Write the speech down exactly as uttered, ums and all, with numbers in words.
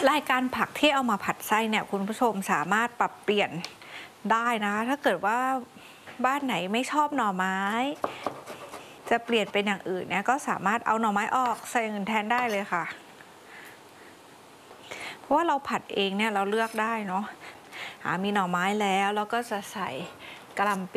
รายการผักที่เอามาผัดไส้เนี่ยคุณผู้ชมสามารถปรับเปลี่ยนได้นะคะถ้าเกิดว่าบ้านไหนไม่ชอบหน่อไม้จะเปลี่ยนเป็นอย่างอื่นเนี่ยก็สามารถเอาหน่อไม้ออกใส่อื่นแทนได้เลยค่ะเพราะว่าเราผัดเองเนี่ยเราเลือกได้เนาะมีหน่อไม้แล้วแล้วก็จะใส่กะหล่ำ